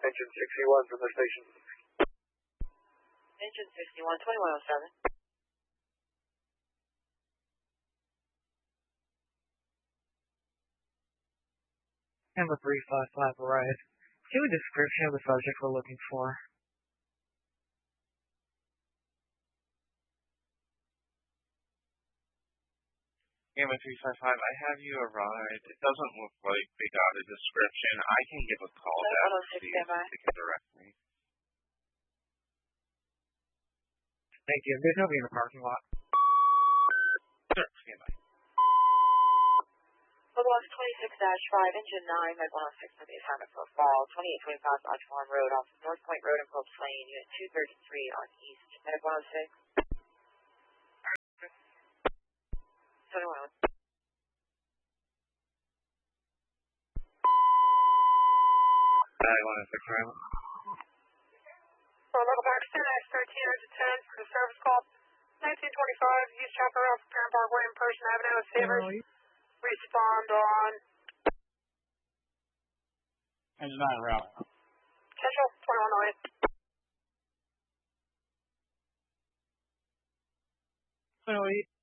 Engine 61 from the station. Engine 61, 2107. Number 355 arrived. Do a description of the subject we're looking for. Gamma 355, I have you arrived. It doesn't look like they got a description. I can give a call back to see if they can direct me. Thank you. There's nobody in the parking lot. Sure, stand by. Lost 26-5, Engine 9, Med 106 for the assignment for fall, 2825 Lodge Farm Road off North Point Road in Phillips Lane, Unit 233 on East, Med 106. 21. I want to fix around. Local Pakistan, X13, exit 10 for the service call. 1925, East Chapel Road, Parent Parkway, and Person Avenue with Savers. Respond on. Engine 9 route. Central, 2108. 2108.